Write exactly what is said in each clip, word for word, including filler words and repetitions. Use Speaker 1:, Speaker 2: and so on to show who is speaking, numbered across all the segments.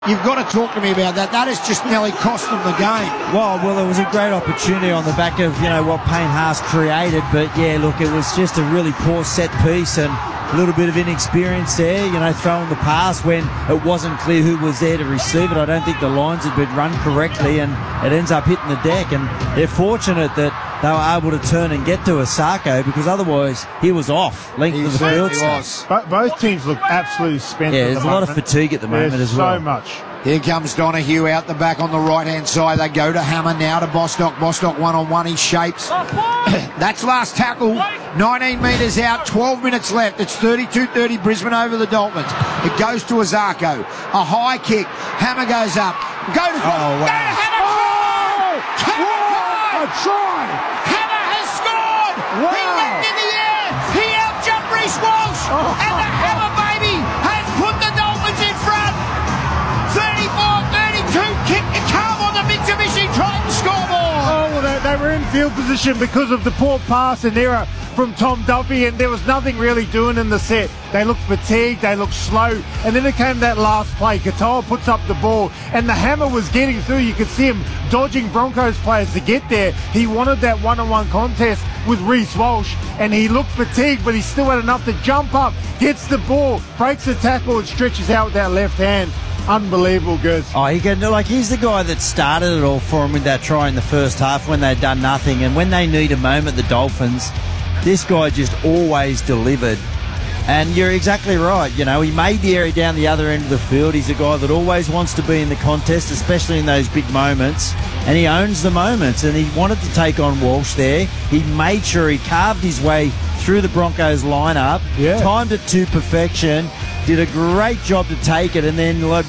Speaker 1: You've got to talk to me about that. That has just nearly cost them the game.
Speaker 2: Well, well, it was a great opportunity on the back of, you know, what Payne Haas created. But, yeah, look, it was just a really poor set piece and a little bit of inexperience there, you know, throwing the pass when it wasn't clear who was there to receive it. I don't think the lines had been run correctly, and it ends up hitting the deck. And they're fortunate that they were able to turn and get to Osako, because otherwise he was off length
Speaker 1: He
Speaker 2: of the field.
Speaker 1: was.
Speaker 3: But both teams look absolutely spent.
Speaker 2: Yeah,
Speaker 3: at
Speaker 2: there's
Speaker 3: the
Speaker 2: a lot of
Speaker 3: moment.
Speaker 2: fatigue at the moment
Speaker 3: There's
Speaker 2: as well.
Speaker 3: so much.
Speaker 1: Here comes Donahue out the back on the right-hand side. They go to Hammer now to Bostock. Bostock one-on-one. He shapes. That's last tackle. nineteen metres out. twelve minutes left. It's thirty-two thirty Brisbane over the Dolphins. It goes to Osako. A high kick. Hammer goes up. Go to,
Speaker 2: Oh, wow.
Speaker 1: go to Hammer.
Speaker 3: Oh!
Speaker 1: Hammer
Speaker 3: What a try!
Speaker 1: Hammer has scored.
Speaker 3: Wow.
Speaker 1: He leapt in the air. He out-jumped Reece Walsh.
Speaker 3: Oh.
Speaker 1: And the Hammer baby has put the Dolphins in front. thirty-four thirty-two. Kick the calm on the Mitsubishi Triton scoreboard.
Speaker 3: Oh, well, they, they were in field position because of the poor pass and error from Tom Duffy, and there was nothing really doing in the set. They looked fatigued, they looked slow, and then it came that last play. Katoa puts up the ball, and the Hammer was getting through. You could see him dodging Broncos players to get there. He wanted that one-on-one contest with Reece Walsh, and he looked fatigued, but he still had enough to jump up, gets the ball, breaks the tackle, and stretches out with that left hand. Unbelievable, Gers.
Speaker 2: Oh, he can, like, he's the guy that started it all for him with that try in the first half when they'd done nothing. And when they need a moment, the Dolphins, this guy just always delivered. And you're exactly right. You know, he made the area down the other end of the field. He's a guy that always wants to be in the contest, especially in those big moments. And he owns the moments. And he wanted to take on Walsh there. He made sure he carved his way through the Broncos lineup,
Speaker 3: Yeah.
Speaker 2: timed it to perfection, did a great job to take it, and then like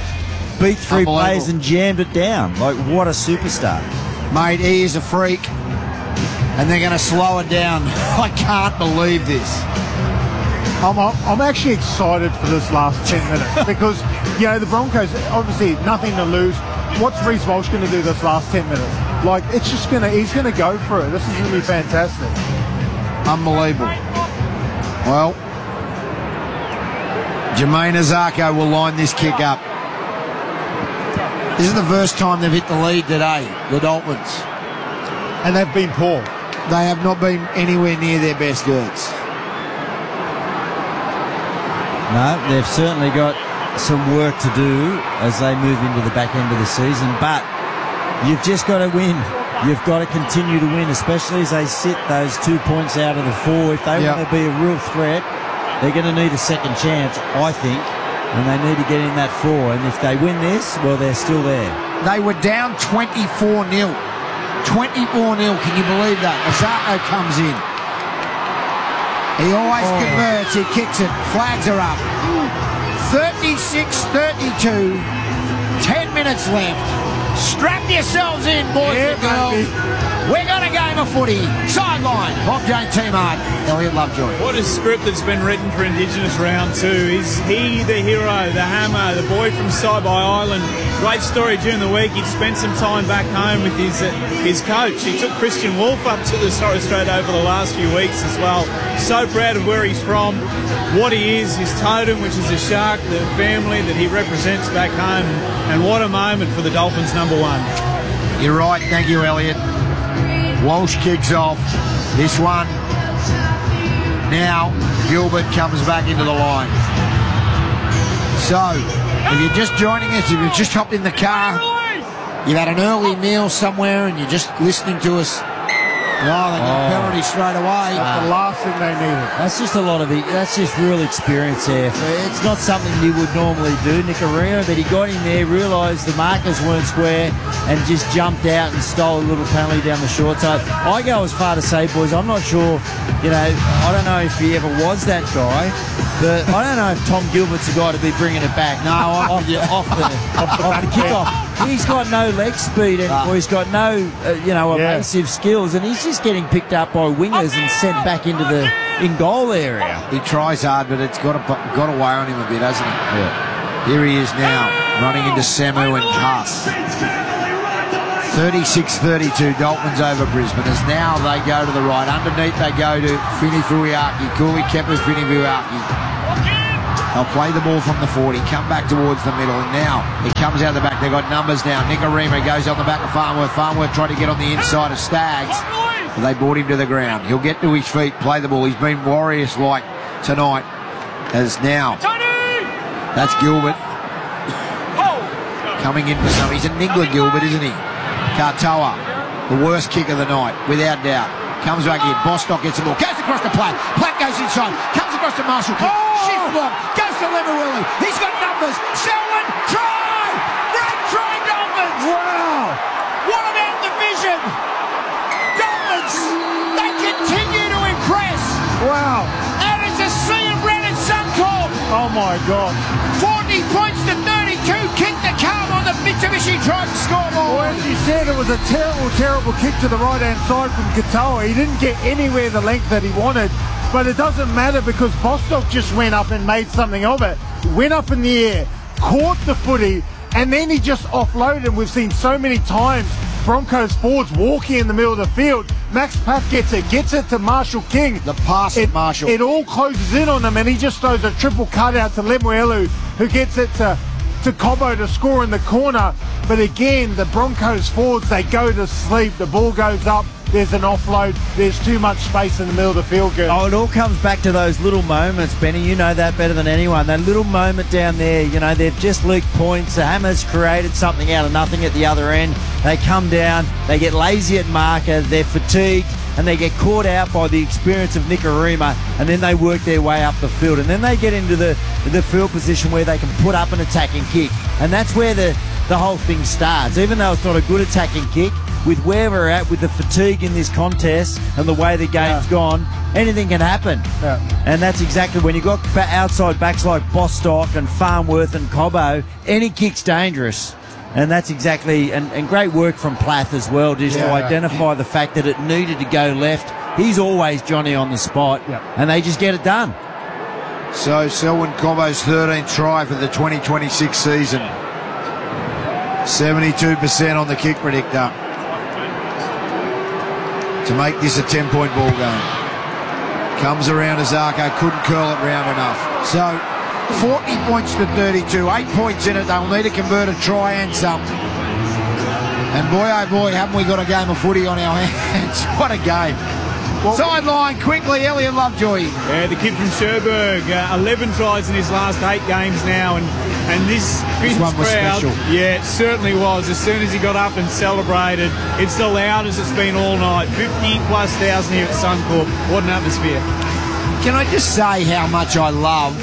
Speaker 2: beat three
Speaker 1: Unbelievable.
Speaker 2: players and jammed it down. Like, what a superstar.
Speaker 1: Mate, he is a freak. And they're going to slow it down. I can't believe this.
Speaker 3: I'm, I'm actually excited for this last ten minutes because, you know, the Broncos, obviously nothing to lose. What's Reece Walsh going to do this last ten minutes? Like, it's just going to, he's going to go for it. This is going to be fantastic.
Speaker 1: Unbelievable. Well, Jermaine Osako will line this kick up. This is the first time they've hit the lead today, the Dolphins.
Speaker 3: And they've been poor.
Speaker 1: They have not been anywhere near their best goods.
Speaker 2: No, they've certainly got some work to do as they move into the back end of the season, but you've just got to win. You've got to continue to win, especially as they sit those two points out of the four. If they
Speaker 1: Yep.
Speaker 2: want to be a real threat, they're going to need a second chance, I think, and they need to get in that four. And if they win this, well, they're still there.
Speaker 1: They were down twenty-four nil. twenty-four nil, can you believe that? Osako comes in. He always
Speaker 2: Oh.
Speaker 1: converts, he kicks it, flags are up. thirty-six thirty-two, ten minutes left. Strap yourselves in, boys
Speaker 3: Yeah,
Speaker 1: and girls.
Speaker 3: baby.
Speaker 1: We're going to game of footy. Sideline, Bob Jane T-Mart, Elliot Lovejoy.
Speaker 4: What a script that's been written for Indigenous round two. Is he the hero, the hammer, the boy from Saibai Island? Great story during the week. He'd spent some time back home with his uh, his coach. He took Christian Wolf up to the Torres Strait over the last few weeks as well. So proud of where he's from, what he is, his totem, which is a shark, the family that he represents back home. And what a moment for the Dolphins number one.
Speaker 1: You're right, thank you, Elliot. Walsh kicks off this one. Now Gilbert comes back into the line. So, if you're just joining us, if you've just hopped in the car, you've had an early meal somewhere and you're just listening to us, oh, they got a penalty straight away.
Speaker 3: The last thing they needed.
Speaker 2: That's just a lot of it. That's just real experience there. It's not something you would normally do, Nicarima, but he got in there, realised the markers weren't square, and just jumped out and stole a little penalty down the short side. I go as far to say, boys, I'm not sure, you know, I don't know if he ever was that guy, but I don't know if Tom Gilbert's the guy to be bringing it back. No, off, the, off the off the kickoff. He's got no leg speed anymore. He's got no, uh, you know,
Speaker 3: Yeah.
Speaker 2: evasive skills, and he's just getting picked up by wingers and sent back into the in-goal area.
Speaker 1: He tries hard, but it's got, a, got away on him a bit, hasn't it?
Speaker 2: Yeah.
Speaker 1: Here he is now, running into Samu and Haas. thirty-six thirty-two, Dolphins over Brisbane. As now they go to the right. Underneath they go to Fini Fuiaki. Cooley kept with Fini Fuiaki. They'll play the ball from the forty, come back towards the middle, and now it comes out the back. They've got numbers now. Nicarima goes on the back of Farnworth. Farnworth tried to get on the inside of Staggs, but they brought him to the ground. He'll get to his feet, play the ball. He's been Warriors-like tonight. As now, that's Gilbert coming in for some. He's a niggler, Gilbert, isn't he? Katoa, the worst kick of the night, without doubt. Comes back in. Bostock gets the ball. Goes across to Platt. Platt goes inside. Comes across to Marshall King. Oh! Shift block. Goes to Lemueli. He's got numbers. Selwyn, try! Great try, Dolphins!
Speaker 3: Wow!
Speaker 1: What about the vision? Dolphins, they continue to impress.
Speaker 3: Wow!
Speaker 1: And it's a sea of red at Suncorp.
Speaker 3: Oh my God!
Speaker 1: forty points to thirty-two. Kick the calm on the Mitsubishi Triton scoreboard.
Speaker 3: Well, as you said, it was a terrible, terrible kick to the right-hand side from Katoa. He didn't get anywhere the length that he wanted, but it doesn't matter because Bostock just went up and made something of it. Went up in the air, caught the footy, and then he just offloaded. And we've seen so many times Broncos forwards walking in the middle of the field. Max Path gets it, gets it to Marshall King.
Speaker 1: The pass
Speaker 3: it,
Speaker 1: to Marshall.
Speaker 3: It all closes in on him, and he just throws a triple cutout to Lemuelu, who gets it to, to Cobbo to score in the corner. But again, the Broncos forwards, they go to sleep. The ball goes up. There's an offload. There's too much space in the middle of the field. Good.
Speaker 2: Oh, it all comes back to those little moments, Benny. You know that better than anyone. That little moment down there, you know, they've just leaked points. The Hammers created something out of nothing at the other end. They come down, they get lazy at marker, they're fatigued, and they get caught out by the experience of Nicarima, and then they work their way up the field. And then they get into the, the field position where they can put up an attacking kick. And that's where the, the whole thing starts. Even though it's not a good attacking kick, with where we're at, with the fatigue in this contest and the way the game's yeah. gone, anything can happen.
Speaker 3: Yeah.
Speaker 2: And that's exactly when you've got outside backs like Bostock and Farnworth and Cobbo, any kick's dangerous. And that's exactly, and, and great work from Plath as well, just yeah. to identify the fact that it needed to go left. He's always Johnny on the spot,
Speaker 3: yeah.
Speaker 2: and they just get it done.
Speaker 1: So Selwyn Cobbo's thirteenth try for the twenty twenty-six season. seventy-two percent on the kick predictor to make this a ten-point ball game. Comes around Azarko, couldn't curl it round enough. So forty points to thirty-two, eight points in it. They'll need to convert a try and some. And boy, oh boy, haven't we got a game of footy on our hands. What a game. Well, sideline quickly, Elliot Lovejoy.
Speaker 4: Yeah, the kid from Cherbourg, uh, eleven tries in his last eight games now, and and this Finns
Speaker 1: one was
Speaker 4: crowd,
Speaker 1: special.
Speaker 4: yeah, it certainly was. As soon as he got up and celebrated, it's the loudest it's been all night. fifty plus thousand here at Suncorp. What an atmosphere.
Speaker 1: Can I just say how much I love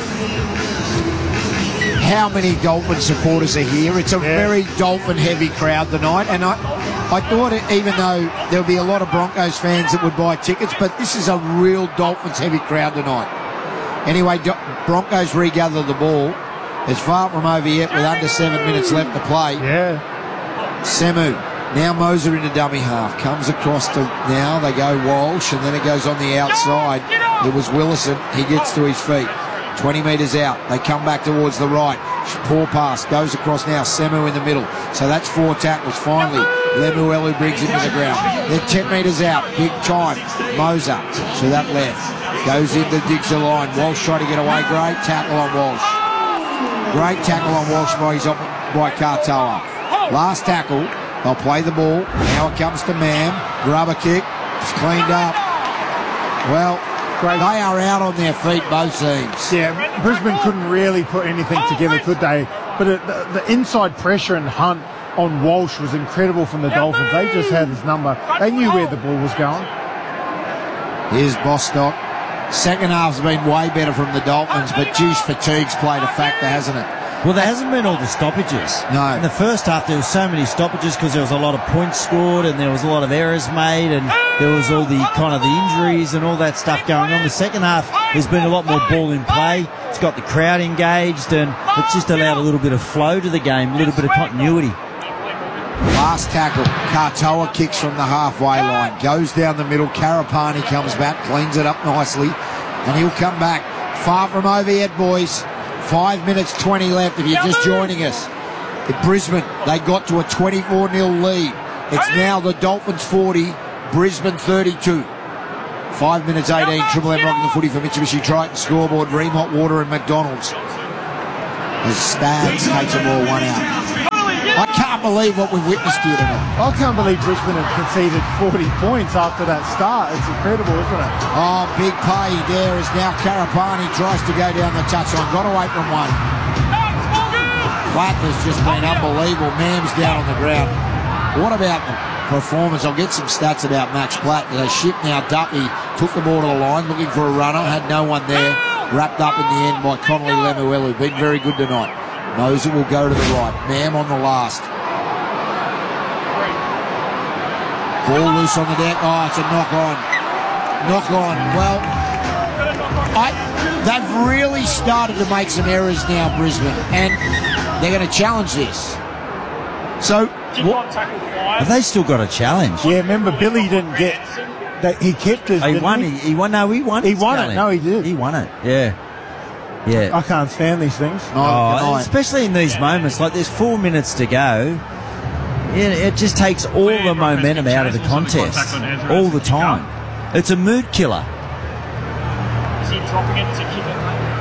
Speaker 1: how many Dolphin supporters are here? It's a
Speaker 3: yeah.
Speaker 1: very Dolphin-heavy crowd tonight, and I, I thought it, even though there'll be a lot of Broncos fans that would buy tickets, but this is a real Dolphins-heavy crowd tonight. Anyway, Do- Broncos regather the ball. It's far from over yet with under seven minutes left to play.
Speaker 3: Yeah.
Speaker 1: Semu. Now Moser into dummy half. Comes across to now. They go Walsh, and then it goes on the outside. It was Willison. He gets to his feet. twenty metres out. They come back towards the right. Poor pass. Goes across now. Semu in the middle. So that's four tackles. Finally, Lemuelu brings him to the ground. They're ten metres out. Big time. Moser to that left. Goes into Dixon line. Walsh trying to get away. Great tackle on Walsh. Great tackle on Walsh by, his op- by Katoa. Last tackle. They'll play the ball. Now it comes to Mam. Rubber kick. It's cleaned up. Well, Great. They are out on their feet, both teams.
Speaker 3: Yeah, Brisbane couldn't really put anything together, could they? But it, the, the inside pressure and hunt on Walsh was incredible from the Dolphins. They just had his number. They knew where the ball was going.
Speaker 1: Here's Bostock. Second half's been way better from the Dolphins, but geez, fatigue's played a factor, hasn't it?
Speaker 2: Well, there hasn't been all the stoppages.
Speaker 1: No.
Speaker 2: In the first half, there was so many stoppages because there was a lot of points scored and there was a lot of errors made and there was all the kind of the injuries and all that stuff going on. The second half, there's been a lot more ball in play. It's got the crowd engaged and it's just allowed a little bit of flow to the game, a little bit of continuity.
Speaker 1: Last tackle. Katoa kicks from the halfway line. Goes down the middle. Karapani comes back, cleans it up nicely, and he'll come back. Far from over yet, boys. Five minutes twenty left if you're just joining us. At Brisbane, they got to a twenty-four nil lead. It's now the Dolphins forty, Brisbane thirty-two. Five minutes eighteen, Triple M rocking the footy for Mitsubishi Triton, scoreboard, Ream Hot Water and McDonald's. as Stags takes them all one out. I can't believe what we've witnessed here tonight.
Speaker 3: I can't believe Brisbane have conceded forty points after that start. It's incredible, isn't it?
Speaker 1: Oh, big play there as now Karapani tries to go down the touchline. Got away from one. Platt has just been unbelievable. Mams down on the ground. What about the performance? I'll get some stats about Max Platt. They shift now. Duffy took the ball to the line, looking for a runner. Had no one there. Wrapped up in the end by Connolly Lemuelu. Been very good tonight. Moser will go to the right. Mam on the last. Ball loose on the deck. Oh, it's a knock on. Knock on. Well, I, they've really started to make some errors now, Brisbane, and they're going to challenge this. So, what?
Speaker 2: Have they still got a challenge?
Speaker 3: Yeah, remember Billy didn't get that. He kept his.
Speaker 2: He
Speaker 3: didn't
Speaker 2: won.
Speaker 3: He?
Speaker 2: He, he won. No, he won.
Speaker 3: He
Speaker 2: his
Speaker 3: won it.
Speaker 2: challenge.
Speaker 3: No, he did.
Speaker 2: He won it. Yeah. Yeah.
Speaker 3: I can't stand these things.
Speaker 1: No,
Speaker 2: Oh, especially in these moments, like there's four minutes to go. Yeah, it just takes all the momentum out of the contest all the time. It's a mood killer.
Speaker 5: Is he dropping it to kick it?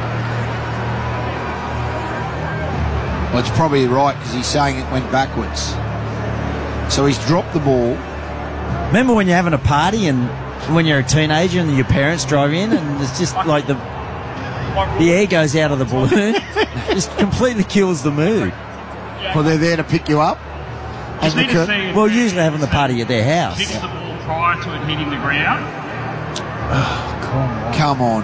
Speaker 1: Well, it's probably right because he's saying it went backwards. So he's dropped the ball.
Speaker 2: Remember when you're having a party and when you're a teenager and your parents drive in and it's just like the the air goes out of the balloon, just completely kills the mood.
Speaker 1: Well, they're there to pick you up. And the cur-
Speaker 2: Well, usually having the party at their house.
Speaker 5: Kicks the ball prior to it hitting the ground.
Speaker 1: Come on.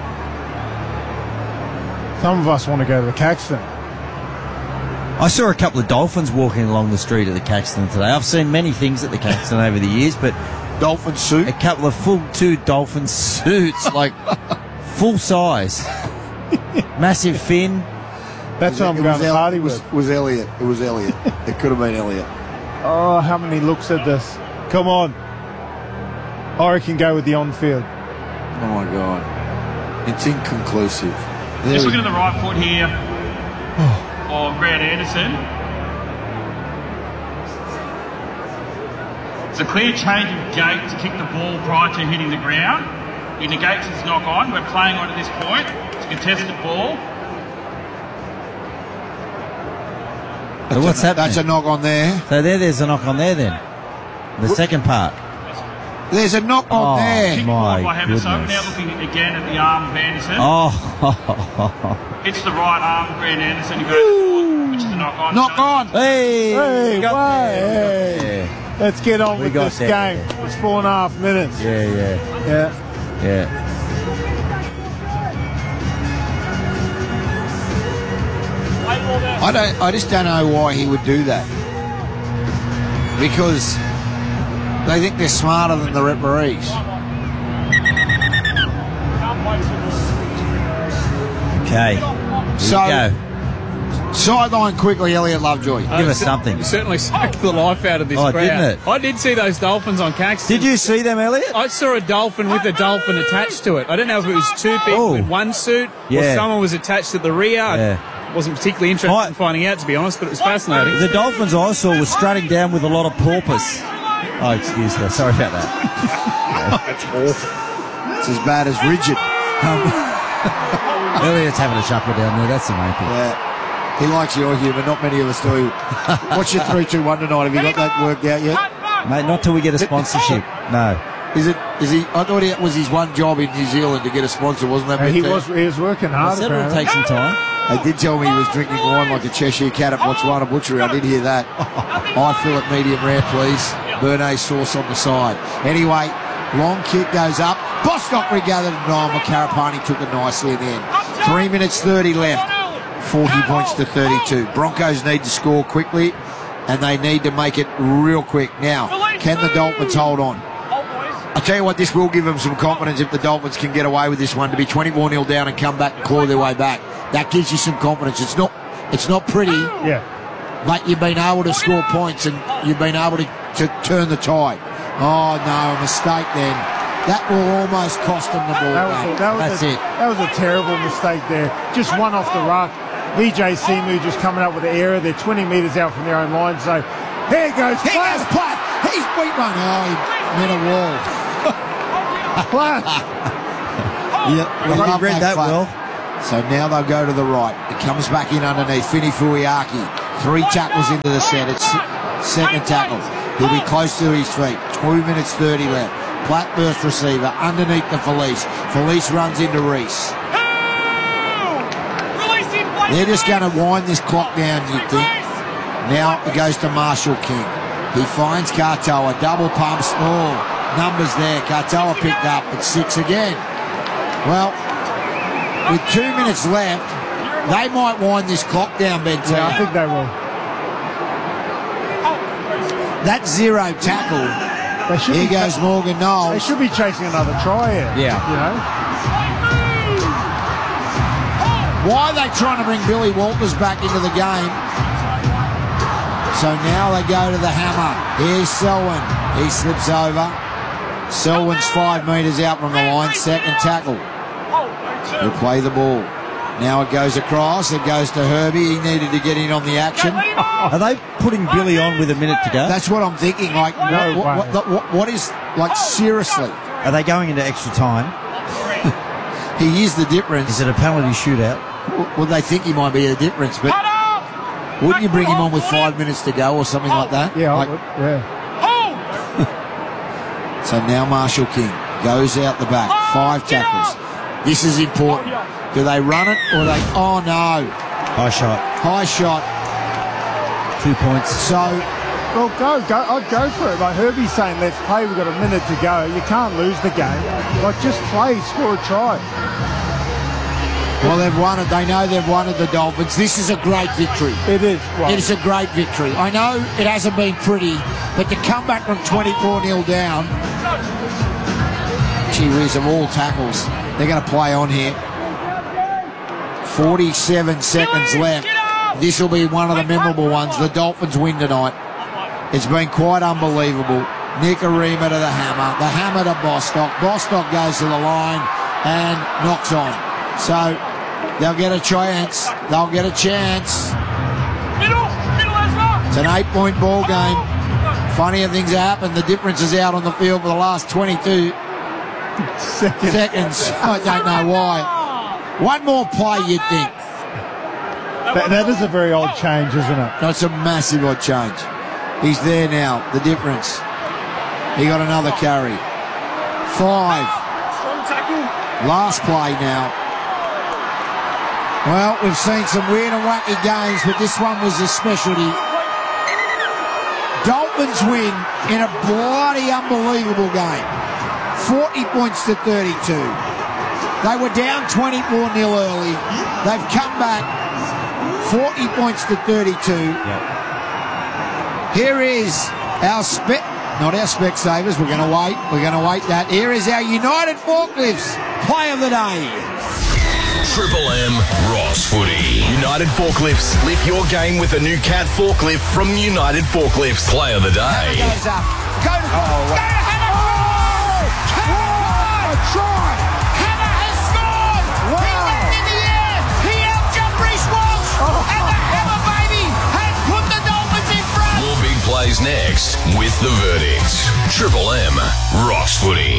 Speaker 3: Some of us want to go to the Caxton.
Speaker 2: I saw a couple of dolphins walking along the street at the Caxton today. I've seen many things at the Caxton over the years, but
Speaker 1: Dolphin suit.
Speaker 2: a couple of full two dolphin suits, like full size, massive fin.
Speaker 3: That's what I'm
Speaker 1: It
Speaker 3: going
Speaker 1: was
Speaker 3: to
Speaker 1: El-
Speaker 3: party
Speaker 1: it was,
Speaker 3: with.
Speaker 1: was Elliot. It was Elliot. It could have been Elliot.
Speaker 3: Oh, how many looks at this? Come on. I reckon go with the on-field.
Speaker 1: Oh, my God. It's inconclusive. There
Speaker 5: Just
Speaker 1: we-
Speaker 5: looking at the right foot here of Grant Anderson. It's a clear change of gait to kick the ball prior to hitting the ground. He negates his knock on. We're playing on at this point. It's a contested ball.
Speaker 2: So what's
Speaker 1: a,
Speaker 2: happening?
Speaker 1: That's a knock on there.
Speaker 2: So there, there's a knock on there then. The second part.
Speaker 1: There's a knock on
Speaker 2: Oh,
Speaker 1: there.
Speaker 5: Kick
Speaker 2: my
Speaker 5: forward by Hamiso.
Speaker 2: goodness.
Speaker 5: Now looking again at the arm of Anderson.
Speaker 2: Oh,
Speaker 5: Hits the right arm of Grant Anderson. He goes forward, which is a knock on.
Speaker 1: Knock on.
Speaker 2: hey,
Speaker 3: Hey,
Speaker 2: we got
Speaker 3: way,
Speaker 2: there.
Speaker 3: hey. Let's get on
Speaker 2: We
Speaker 3: with
Speaker 2: got
Speaker 3: this
Speaker 2: there.
Speaker 3: game. It's four and a half minutes.
Speaker 2: Yeah, yeah,
Speaker 3: Yeah.
Speaker 2: yeah.
Speaker 1: I don't. I just don't know why he would do that. Because they think they're smarter than the referees.
Speaker 2: Okay.
Speaker 1: So,
Speaker 2: Here we
Speaker 1: sideline quickly, Elliot Lovejoy.
Speaker 2: go. Give us something.
Speaker 4: It certainly sucked the life out of this
Speaker 2: Oh,
Speaker 4: crowd.
Speaker 2: didn't it?
Speaker 4: I did see those dolphins on Caxton.
Speaker 2: Did you see them, Elliot?
Speaker 4: I saw a dolphin with a dolphin attached to it. I don't know if it was two people
Speaker 2: Oh.
Speaker 4: in one suit
Speaker 2: Yeah.
Speaker 4: or someone was attached at the rear.
Speaker 2: Yeah.
Speaker 4: I wasn't particularly interested
Speaker 2: I-
Speaker 4: in finding out, to be honest, but it was fascinating.
Speaker 2: The dolphins I saw were strutting down with a lot of porpoise. Oh, excuse me. Sorry about that.
Speaker 1: It's as bad as rigid.
Speaker 2: Elliot's having a chuckle down there. That's the main thing.
Speaker 1: Yeah. He likes your humour. Not many of us do. What's your three two one tonight? Have you got that worked out yet?
Speaker 2: Mate, not till we get a sponsorship. No.
Speaker 1: Is it? Is he? I thought it was his one job in New Zealand to get a sponsor, wasn't that?
Speaker 3: And he
Speaker 1: Bit
Speaker 3: was he was working
Speaker 2: I
Speaker 3: hard.
Speaker 2: said it'll
Speaker 3: apparently.
Speaker 2: take some time.
Speaker 1: They did tell me he was drinking wine like a Cheshire cat at Botswana Butchery. I did hear that. I fill it medium rare, please. Béarnaise sauce on the side. Anyway, long kick goes up. Bostock regathered and Niall Karapani took it nicely in the end. Three minutes thirty left. forty points to thirty-two. Broncos need to score quickly, and they need to make it real quick. Now, can the Dolphins hold on? I'll tell you what, this will give them some confidence if the Dolphins can get away with this one, to be twenty-four nil down and come back and claw their way back. That gives you some confidence. It's not it's not pretty,
Speaker 3: Yeah.
Speaker 1: but you've been able to score points and you've been able to, to turn the tide. Oh, no, a mistake then. That will almost cost them the ball
Speaker 3: That was,
Speaker 1: back.
Speaker 3: a, that, was
Speaker 2: That's
Speaker 3: a,
Speaker 2: it.
Speaker 3: that was a terrible mistake there. Just one off the ruck. V J Simu just coming up with an error. They're twenty metres out from their own line. So here goes
Speaker 1: He goes
Speaker 3: Platt.
Speaker 1: Platt. He's beat one. Oh, he hit a wall.
Speaker 3: Platt.
Speaker 1: Yeah,
Speaker 2: You read that well.
Speaker 1: So now they'll go to the right. It comes back in underneath. Fini Fuiaki. Three tackles into the set. It's second tackle. He'll be close to his feet. Two minutes thirty left. Platt burst receiver underneath the Felice. Felice runs into Reese. They're just going to wind this clock down, you think. Now it goes to Marshall King. He finds Katoa. Double pumps. Oh, numbers there. Katoa picked up at six again. Well, with two minutes left, they might wind this clock down, Ben.
Speaker 3: Yeah, I think they will.
Speaker 1: That zero tackle.
Speaker 3: They should
Speaker 1: Here
Speaker 3: be
Speaker 1: goes Morgan Knowles.
Speaker 3: They should be chasing another try here.
Speaker 2: Yeah.
Speaker 3: You know?
Speaker 1: Why are they trying to bring Billy Walters back into the game? So now they go to the hammer. Here's Selwyn. He slips over. Selwyn's five metres out from the line. Second tackle. He'll play the ball. Now it goes across. It goes to Herbie. He needed to get in on the action.
Speaker 2: Are they putting Billy on with a minute to go?
Speaker 1: That's what I'm thinking. Like,
Speaker 3: No
Speaker 1: what, what, what, what, what is, like, seriously?
Speaker 2: Are they going into extra time?
Speaker 1: He is the difference.
Speaker 2: Is it a penalty shootout?
Speaker 1: Well, they think he might be the difference, but wouldn't you bring him on with five minutes to go or something like that?
Speaker 3: Yeah, I
Speaker 1: Like,
Speaker 3: would, yeah.
Speaker 1: so now Marshall King goes out the back. Five tackles. This is important. Do they run it or they... Oh, no.
Speaker 2: High shot.
Speaker 1: High shot.
Speaker 2: Two points.
Speaker 1: So,
Speaker 3: Well, go, go. I'd go for it. Like Herbie's saying, let's play. We've got a minute to go. You can't lose the game. Like, just play, score a try.
Speaker 1: well, they've won it. They know they've won it, the Dolphins. This is a great victory.
Speaker 3: It is. Right.
Speaker 1: It is a great victory. I know it hasn't been pretty, but to come back from twenty-four nil down, gee whiz, of all tackles, they're going to play on here. forty-seven seconds left. This will be one of the memorable ones. The Dolphins win tonight. It's been quite unbelievable. Nikorima to the hammer. The hammer to Bostock. Bostock goes to the line and knocks on. So they'll get a chance. They'll get a chance. It's an eight-point ball game. Funnier things have happened. The difference is out on the field for the last twenty-two
Speaker 3: Second.
Speaker 1: seconds. I don't know why. One more play, you'd think.
Speaker 3: That, that is a very odd change, isn't it?
Speaker 1: No, it's a massive odd change. He's there now. The difference. He got another carry. Five. Last play now. Well, we've seen some weird and wacky games, but this one was a specialty. Dolphins win in a bloody unbelievable game. forty points to thirty-two. They were down twenty-four nil early. They've come back forty points to thirty-two.
Speaker 2: Yep.
Speaker 1: Here is our spec, not our Specsavers. We're going to wait. We're going to wait that. Here is our United Forklifts Play of the Day.
Speaker 6: Triple M Ross Footy. United Forklifts. Lift your game with a new Cat forklift from United Forklifts. Play of the Day.
Speaker 1: Goes up. Go to, go to Hammer. Oh! Hammer! A try! Hammer has scored! He went in the air! He out-jumped Reece Walsh! And the Hammer baby has put the Dolphins in front!
Speaker 6: More big plays next with the verdict. Triple M Ross Footy.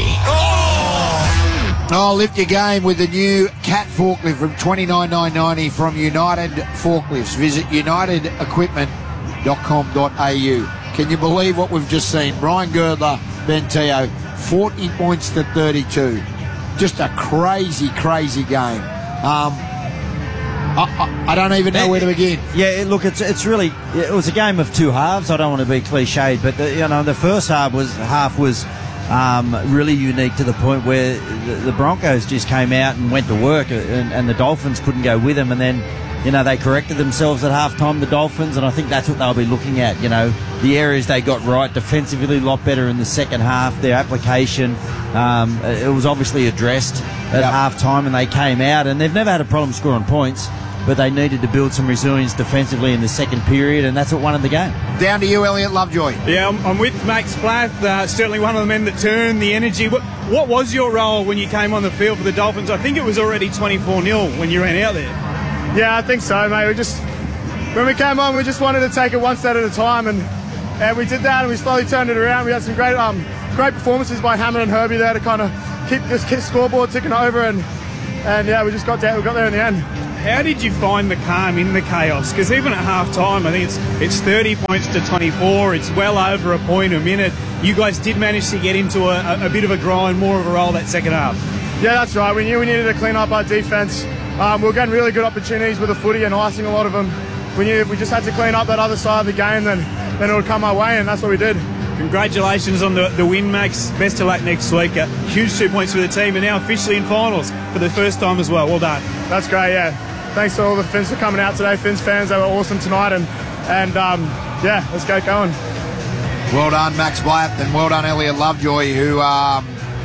Speaker 1: Oh, lift your game with the new Cat forklift from twenty-nine thousand nine hundred ninety from United Forklifts. Visit united equipment dot com dot a u. Can you believe what we've just seen? Brian Girdler, Ben Teo, forty points to thirty-two. Just a crazy, crazy game. Um, I, I, I don't even know where to begin.
Speaker 2: Yeah, look, it's it's really it was a game of two halves. I don't want to be cliched, but the, you know the first half was half was um, really unique to the point where the, the Broncos just came out and went to work, and, and the Dolphins couldn't go with them, and then. You know, they corrected themselves at halftime, the Dolphins, and I think that's what they'll be looking at. You know, the areas they got right defensively, a lot better in the second half. Their application, um, it was obviously addressed at
Speaker 1: Yep.
Speaker 2: halftime, and they came out, and they've never had a problem scoring points, but they needed to build some resilience defensively in the second period, and that's what won the game.
Speaker 1: Down to you, Elliot Lovejoy.
Speaker 4: Yeah, I'm, I'm with Max Splath, uh, certainly one of the men that turned the energy. What, what was your role when you came on the field for the Dolphins? I think it was already twenty-four nil when you ran out there.
Speaker 7: Yeah, I think so, mate. We just, when we came on, we just wanted to take it one step at a time, and and we did that, and we slowly turned it around. We had some great um great performances by Hammond and Herbie there to kind of keep this scoreboard ticking over, and and yeah, we just got down, we got there in the end.
Speaker 4: How did you find the calm in the chaos? Because even at half time, I think it's it's thirty points to twenty-four. It's well over a point a minute. You guys did manage to get into a, a bit of a grind, more of a roll that second half.
Speaker 7: Yeah, that's right. We knew we needed to clean up our defence. Um, we were getting really good opportunities with the footy and icing a lot of them. We knew if we just had to clean up that other side of the game, then, then it would come our way, and that's what we did.
Speaker 4: Congratulations on the, the win, Max. Best of luck next week. A huge two points for the team, and now officially in finals for the first time as well. Well done.
Speaker 7: That's great, yeah. Thanks to all the Finns for coming out today. Finns fans, they were awesome tonight, and, and um, yeah, let's get going.
Speaker 1: Well done, Max Blatt, and well done, Elliot Lovejoy, who um,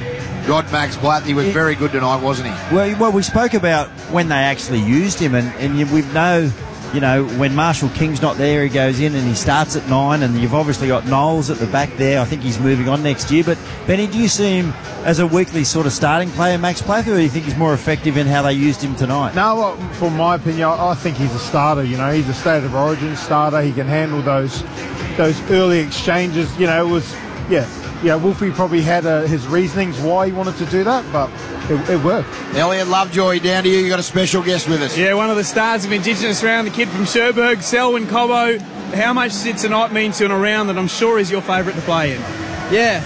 Speaker 1: got Max Blatt. He was
Speaker 2: Yeah.
Speaker 1: very good tonight, wasn't he?
Speaker 2: Well, well, we spoke about when they actually used him, and, and you, we know, you know, when Marshall King's not there, he goes in and he starts at nine, and you've obviously got Knowles at the back there. I think he's moving on next year. But, Benny, do you see him as a weekly sort of starting player, Max Blatt, or do you think he's more effective in how they used him tonight?
Speaker 3: No, well, from my opinion, I I think he's a starter. You know, he's a state of origin starter. He can handle those those early exchanges. You know, it was, yeah, yeah. Wolfie probably had uh, his reasonings why he wanted to do that, but it, it worked.
Speaker 1: Elliot Lovejoy, down to you. You got a special guest with us.
Speaker 4: Yeah, one of the stars of Indigenous round, the kid from Cherbourg, Selwyn Cobbo. How much did tonight mean to in a round that I'm sure is your favourite to play in?
Speaker 8: Yeah,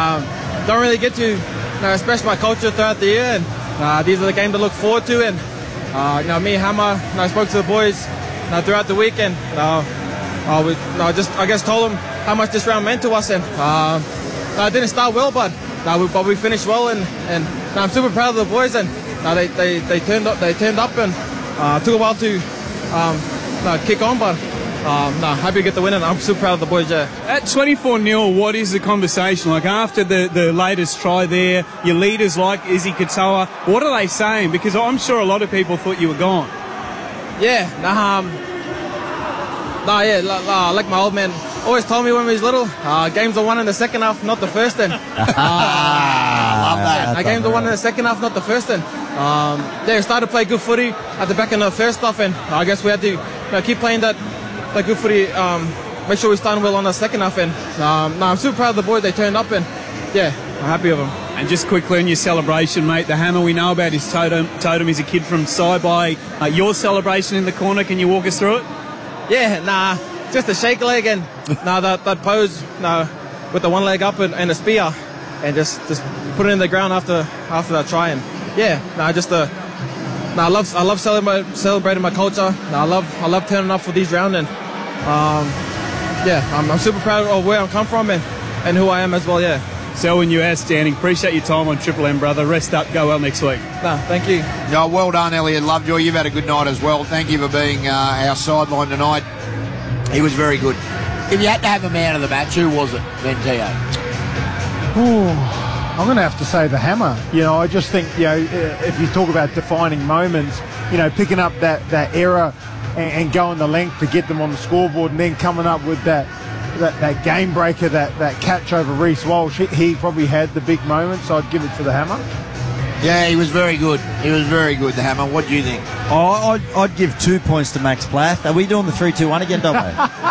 Speaker 8: um, don't really get to you know, express my culture throughout the year, and uh, these are the games to look forward to. And uh, you know, me and Hammer, you know, I spoke to the boys you know, throughout the weekend. Uh, uh, we, you know, just I guess told them how much this round meant to us, and uh, uh, it didn't start well, but uh, we, but we finished well, and and you know, I'm super proud of the boys, and uh, they, they they turned up, they turned up, and uh, took a while to um, uh, kick on, but. Um, no, happy to get the win, and I'm super proud of the boys, yeah.
Speaker 4: At twenty-four nil, what is the conversation like after the, the latest try there? Your leaders like Izzy Katoa, what are they saying? Because I'm sure a lot of people thought you were gone.
Speaker 8: Yeah, nah, um, nah, yeah, uh, like my old man always told me when we was little, uh, games are won in the second half, not the first end.
Speaker 1: Ah, love that.
Speaker 8: Uh, games are won in the second half, not the first end. Um, yeah, we started to play good footy at the back end of the first half, and I guess we had to you know, keep playing that, that good footy, um, make sure we stand well on the second half, and um, no, I'm super proud of the boys, they turned up, and yeah, I'm happy with them.
Speaker 4: And just quickly on your celebration, mate, the hammer we know about his totem. Totem is a kid from Saibai. Uh, your celebration in the corner, can you walk us through it?
Speaker 8: Yeah, nah, just a shake leg, and nah, that, that pose nah, with the one leg up and, and a spear, and just, just put it in the ground after after that try, and yeah, nah, just a nah, I love I love celebrate, celebrating my culture. Nah, I love I love turning up for these rounds, and um, yeah, I'm, I'm super proud of where I come from and, and who I am as well. Yeah.
Speaker 4: Selwyn, you're outstanding. Appreciate your time on Triple M, brother. Rest up. Go well next week.
Speaker 8: Nah, thank you.
Speaker 1: No, well done, Elliot Lovejoy. You've had a good night as well. Thank you for being uh, our sideline tonight. He was very good. If you had to have a man of the match, who was it then, T A?
Speaker 3: Ooh, I'm going to have to say the hammer. You know, I just think, you know, if you talk about defining moments, you know, picking up that, that error and, and going the length to get them on the scoreboard, and then coming up with that that, that game breaker, that, that catch over Reece Walsh, he, he probably had the big moment, so I'd give it to the hammer.
Speaker 1: Yeah, he was very good. He was very good, the hammer. What do you think?
Speaker 2: Oh, I'd, I'd give two points to Max Blatt. Are we doing the three two one again, Dobbo?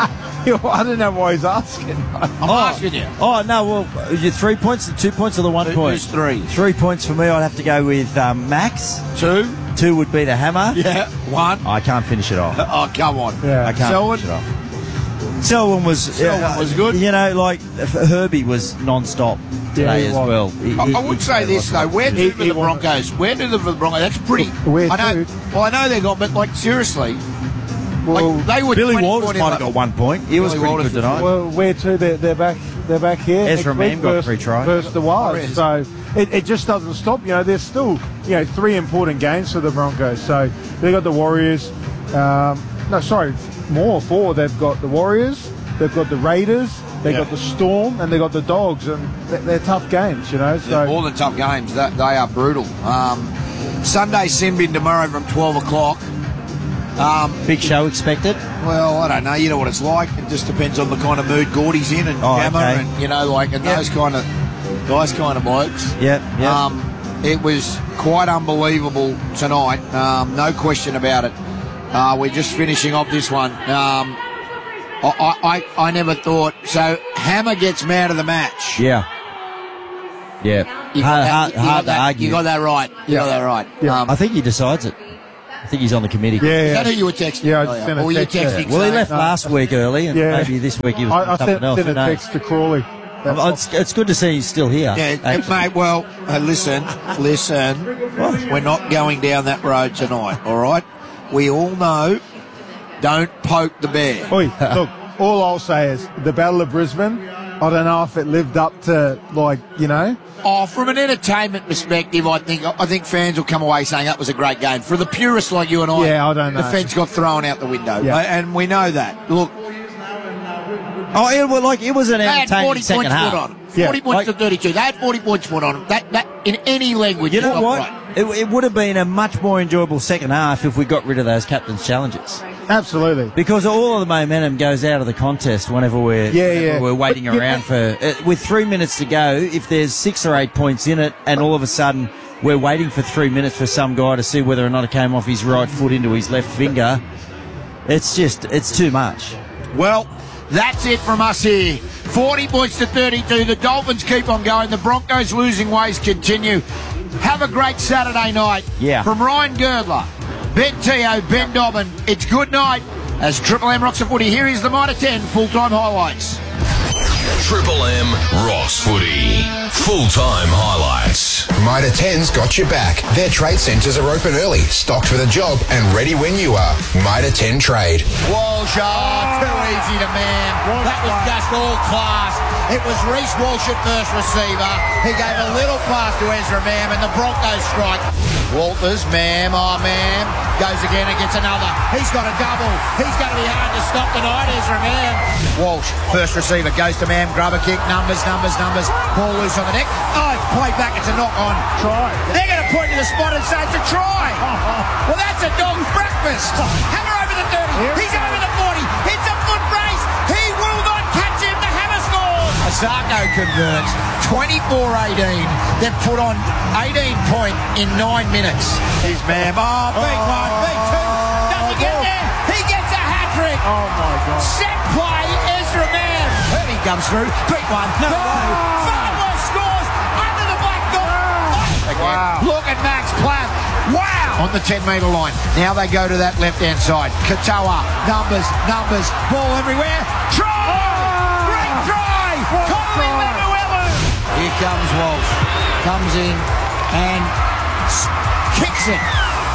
Speaker 3: I don't know why he's asking.
Speaker 1: I'm
Speaker 2: oh,
Speaker 1: asking you.
Speaker 2: Oh, no, well, your three points, the two points, or the one
Speaker 1: Who-
Speaker 2: point?
Speaker 1: who's three?
Speaker 2: Three points for me. I'd have to go with um, Max.
Speaker 1: Two?
Speaker 2: Two would be the hammer.
Speaker 1: Yeah. One?
Speaker 2: I can't finish it off.
Speaker 1: Oh, come on.
Speaker 3: Yeah.
Speaker 2: I can't
Speaker 1: Selwyn?
Speaker 2: finish it off. Selwyn was
Speaker 1: Selwyn
Speaker 2: uh,
Speaker 1: was good.
Speaker 2: You know, like Herbie was non-stop today
Speaker 3: he
Speaker 2: as
Speaker 3: was.
Speaker 2: well. He-
Speaker 1: I,
Speaker 2: he-
Speaker 1: I would
Speaker 2: he
Speaker 1: say
Speaker 2: played
Speaker 1: this, though.
Speaker 2: lots of-
Speaker 1: Where
Speaker 3: He-
Speaker 1: to for
Speaker 3: he
Speaker 1: the
Speaker 3: won.
Speaker 1: Broncos? Where to the for the Broncos? That's pretty.
Speaker 3: Where
Speaker 1: I know.
Speaker 3: to?
Speaker 1: Well, I know they got, but, like, seriously.
Speaker 3: Well,
Speaker 1: like, they were
Speaker 2: Billy
Speaker 1: twenty
Speaker 2: Walters
Speaker 1: point
Speaker 2: might have
Speaker 1: in-
Speaker 2: got one point. He was
Speaker 1: Billy
Speaker 2: pretty
Speaker 1: Walters
Speaker 2: good
Speaker 1: was
Speaker 2: tonight.
Speaker 3: well, where to? They're, they're back. They're back here.
Speaker 2: Ezra
Speaker 3: next week
Speaker 2: Mam got
Speaker 3: versus-
Speaker 2: three tries.
Speaker 3: versus the Wires.
Speaker 1: Oh,
Speaker 3: So it, it just doesn't stop. You know, there's still you know three important games for the Broncos. So they got the Warriors. Um, no, sorry, more four. They've got the Warriors. They've got the Raiders. They
Speaker 1: Yeah.
Speaker 3: got the Storm, and they got the Dogs, and they're, they're tough games. You know, so
Speaker 1: They're more than tough games. That they are brutal. Um, Sunday Simbin tomorrow from twelve o'clock. Um,
Speaker 2: Big show expected.
Speaker 1: well, I don't know. You know what it's like. It just depends on the kind of mood Gordy's in and
Speaker 2: Oh,
Speaker 1: Gamma
Speaker 2: okay.
Speaker 1: and you know, like and
Speaker 2: Yep.
Speaker 1: those kind of those kind of blokes.
Speaker 2: Yep, yep.
Speaker 1: Um, it was quite unbelievable tonight. Um, no question about it. Uh, we're just finishing off this one. Um, I, I, I never thought so. Hammer gets man of the match.
Speaker 2: Yeah. Yeah.
Speaker 9: You got,
Speaker 2: Hard,
Speaker 9: that,
Speaker 2: hard,
Speaker 9: you
Speaker 2: hard
Speaker 9: got
Speaker 2: to
Speaker 9: that,
Speaker 2: argue.
Speaker 9: you got that right. You
Speaker 3: Yeah.
Speaker 9: got that right.
Speaker 3: Yeah.
Speaker 9: Um,
Speaker 2: I think he decides it. I think he's on the committee.
Speaker 3: Yeah,
Speaker 9: is
Speaker 3: yeah.
Speaker 9: that who you were texting?
Speaker 3: Yeah, I
Speaker 9: Oh,
Speaker 3: just sent a
Speaker 9: Or were you
Speaker 3: text, yeah.
Speaker 9: texting?
Speaker 2: Well, he
Speaker 9: saying-
Speaker 2: left last week early, and
Speaker 3: Yeah.
Speaker 2: maybe this week he was
Speaker 3: I, I
Speaker 2: something
Speaker 3: sent,
Speaker 2: else.
Speaker 3: sent
Speaker 2: Who
Speaker 3: a
Speaker 2: knows?
Speaker 3: text to Crawley. That's
Speaker 2: Oh, It's, it's good to see he's still here.
Speaker 9: Yeah,
Speaker 2: actually.
Speaker 9: mate, well, uh, listen, listen. We're not going down that road tonight, all right? We all know, don't poke the bear.
Speaker 3: Oi, look, all I'll say is the Battle of Brisbane, I don't know if it lived up to, like, you know.
Speaker 9: Oh, from an entertainment perspective, I think I think fans will come away saying that was a great game. For the purists like you and I,
Speaker 3: Yeah, I don't know.
Speaker 9: the fence got thrown out the window.
Speaker 3: Yeah.
Speaker 9: Uh, And we know that. Look,
Speaker 2: Oh, it was like it was an
Speaker 9: they had
Speaker 2: entertaining
Speaker 9: forty
Speaker 2: second
Speaker 9: points
Speaker 2: half.
Speaker 9: put on them.
Speaker 3: Yeah.
Speaker 9: forty points
Speaker 2: Like-
Speaker 9: to thirty-two. They had forty points put on them. That, that, in any language,
Speaker 2: You
Speaker 9: is
Speaker 2: know
Speaker 9: not
Speaker 2: what?
Speaker 9: right.
Speaker 2: It, it would have been a much more enjoyable second half if we got rid of those captain's challenges.
Speaker 3: Absolutely.
Speaker 2: Because all of the momentum goes out of the contest whenever we're
Speaker 3: Yeah,
Speaker 2: whenever
Speaker 3: yeah.
Speaker 2: we're waiting
Speaker 3: But, yeah,
Speaker 2: around for uh, with three minutes to go. If there's six or eight points in it, and all of a sudden we're waiting for three minutes for some guy to see whether or not it came off his right foot into his left finger, it's just it's too much.
Speaker 9: Well, that's it from us here. forty points to thirty-two. The Dolphins keep on going. The Broncos losing ways continue. Have a great Saturday night.
Speaker 2: Yeah.
Speaker 9: From Ryan Girdler, Ben Teo, Ben Dobbin, it's good night. As Triple M rocks the footy, here is the Mitre ten full-time highlights.
Speaker 6: Triple M Rocks Footy. Full-time highlights.
Speaker 10: Mitre ten's got your back. Their trade centres are open early, stocked for the job, and ready when you are. Mitre ten Trade.
Speaker 9: Walsh, oh, too easy to man. That was just all class. It was Reece Walsh at first receiver. He gave a little pass to Ezra Mam, and the Broncos strike. Walters, Mam, oh, Mam, goes again and gets another. He's got a double. He's going to be hard to stop tonight, Ezra Mam. Walsh, first receiver, goes to Mam, grab a kick, numbers, numbers, numbers. Ball loose on the neck. Oh, it's played back, it's a knock on.
Speaker 3: Try.
Speaker 9: They're going to point to the spot and say it's a try. Well, that's a dog's breakfast. Hammer over the thirty. He's over the forty. It's a foot race. He will not catch him. The hammer scores. Asako converts. twenty-four eighteen. They've put on eighteen point in nine minutes. Here's Mam. Oh, beat one, beat two. Does he get there? He gets a hat-trick.
Speaker 3: Oh, my God.
Speaker 9: Set play, Ezra Mam. Purdy comes through. Beat one. No, two. Farnworth scores under the black dot.
Speaker 3: Wow.
Speaker 9: Look at Max Platt. Wow. On the ten metre line. Now they go to that left-hand side. Katoa. Numbers, numbers. Ball everywhere. Try! Great try! Colin Lemuelu. Here comes Walsh. Comes in and s- kicks it.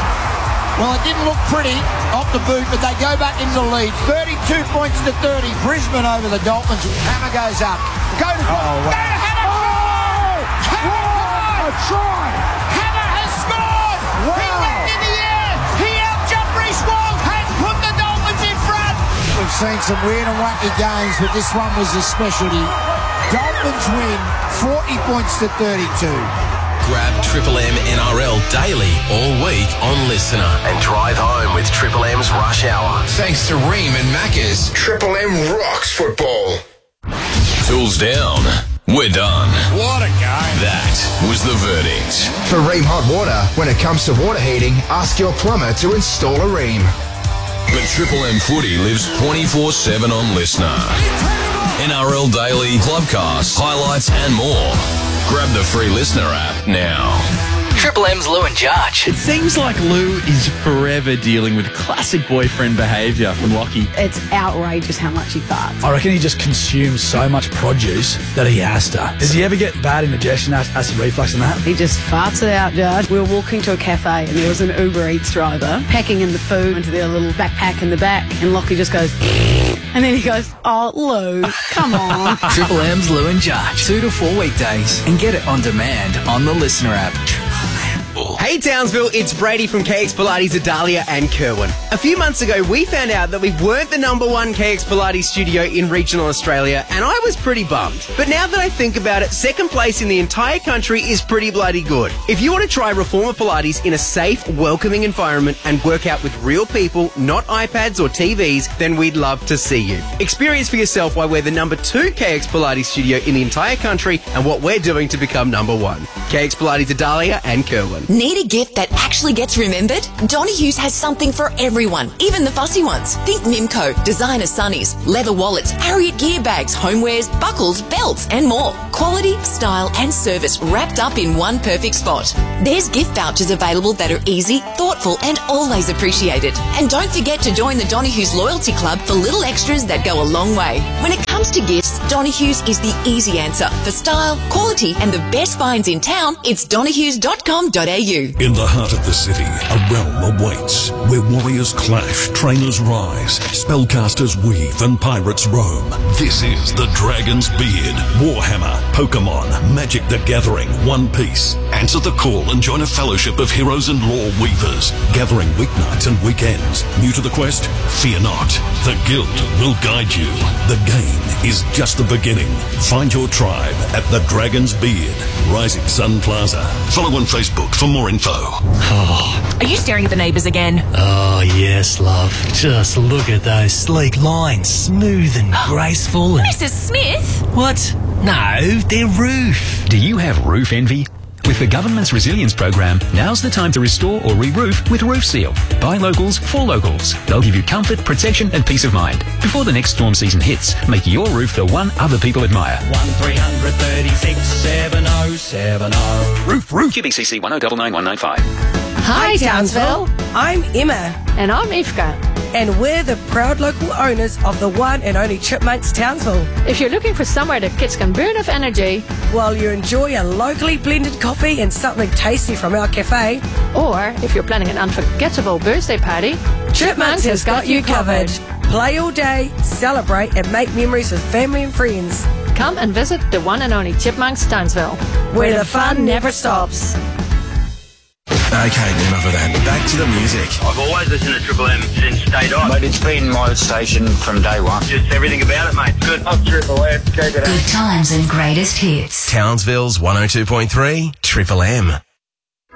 Speaker 9: Well, it didn't look pretty off the boot, but they go back into the lead. thirty-two points to thirty. Brisbane over the Dolphins. Hammer goes up. Go to,
Speaker 3: Oh, wow.
Speaker 9: go to Hammer. Oh! Hammer!
Speaker 3: A try.
Speaker 9: Hammer has scored!
Speaker 3: Wow.
Speaker 9: He went in the air! He outjumped Reece Walsh and put the Dolphins in front! We've seen some weird and wacky games, but this one was a specialty. Dolphins win forty points to thirty-two.
Speaker 6: Grab Triple M N R L daily all week on Listener and drive home with Triple M's Rush Hour.
Speaker 10: Thanks to Ream and Macca's. Triple M rocks football.
Speaker 6: Tools down. We're done.
Speaker 9: What a game.
Speaker 6: That was the verdict.
Speaker 10: For Ream Hot Water, when it comes to water heating, ask your plumber to install a Ream.
Speaker 6: But Triple M Footy lives twenty-four seven on Listener. N R L Daily, Clubcast, highlights and more. Grab the free Listener app now.
Speaker 11: Triple M's Lou and Judge.
Speaker 12: It seems like Lou is forever dealing with classic boyfriend behaviour from Lockie.
Speaker 13: It's outrageous how much he farts.
Speaker 14: I reckon he just consumes so much produce that he has to. Does he ever get bad indigestion, acid reflux and that?
Speaker 13: He just farts it out, Judge. We were walking to a cafe and there was an Uber Eats driver packing in the food into their little backpack in the back, and Lockie just goes, and then he goes, oh, Lou, come on.
Speaker 11: Triple M's Lou and Judge. Two to four weekdays. And get it on demand on the Listener app.
Speaker 15: Hey Townsville, it's Brady from K X Pilates, Adalia and Kerwin. A few months ago, we found out that we weren't the number one K X Pilates studio in regional Australia, and I was pretty bummed. But now that I think about it, second place in the entire country is pretty bloody good. If you want to try Reformer Pilates in a safe, welcoming environment and work out with real people, not iPads or T Vs, then we'd love to see you. Experience for yourself why we're the number two K X Pilates studio in the entire country and what we're doing to become number one. K X Pilates, Adalia and Kerwin.
Speaker 16: Need a gift that actually gets remembered? Donny Hughes has something for everyone, even the fussy ones. Think Mimco, designer sunnies, leather wallets, Harriet gear bags, homewares, buckles, belts, and more. Quality, style and service wrapped up in one perfect spot. There's gift vouchers available that are easy, thoughtful and always appreciated. And don't forget to join the Donohue's Loyalty Club for little extras that go a long way. When it comes to gifts, Donohue's is the easy answer. For style, quality and the best finds in town, it's donohues dot com dot a u.
Speaker 17: In the heart of the city, a realm awaits, where warriors clash, trainers rise, spellcasters weave and pirates roam. This is the Dragon's Beard, Warhammer, Pokemon, Magic the Gathering, One Piece. Answer the call and join a fellowship of heroes and lore weavers, gathering weeknights and weekends. New to the quest? Fear not. The Guild will guide you. The game is just the beginning. Find your tribe at the Dragon's Beard, Rising Sun Plaza. Follow on Facebook for more info.
Speaker 18: Oh.
Speaker 19: Are you staring at the neighbours again?
Speaker 18: Oh, yes, love. Just look at those sleek lines, smooth and graceful. And...
Speaker 19: Missus Smith?
Speaker 18: What? No, they're roof.
Speaker 20: Do you have roof envy? With the government's resilience program, now's the time to restore or re-roof with Roof Seal. Buy locals for locals. They'll give you comfort, protection and peace of mind. Before the next storm season hits, make your roof the one other people admire.
Speaker 18: one three three six seven oh seven oh.
Speaker 20: Roof, roof. Q B C C one oh nine nine one nine five.
Speaker 21: Hi, Townsville. I'm Emma.
Speaker 22: And I'm Ifka.
Speaker 21: And we're the proud local owners of the one and only Chipmunks Townsville.
Speaker 22: If you're looking for somewhere the kids can burn off energy,
Speaker 21: while you enjoy a locally blended coffee and something tasty from our cafe,
Speaker 22: or if you're planning an unforgettable birthday party,
Speaker 21: Chipmunks has got you covered. Play all day, celebrate and make memories with family and friends.
Speaker 22: Come and visit the one and only Chipmunks Townsville,
Speaker 21: where the fun never stops.
Speaker 23: Okay, enough of that. Back to the music.
Speaker 24: I've always listened to Triple M since day dot.
Speaker 25: Mate, it's been my station from day one.
Speaker 24: Just everything about it, mate. Good. I'm Triple M. Keep it up.
Speaker 26: Good times and greatest hits.
Speaker 23: Townsville's one oh two point three, Triple M.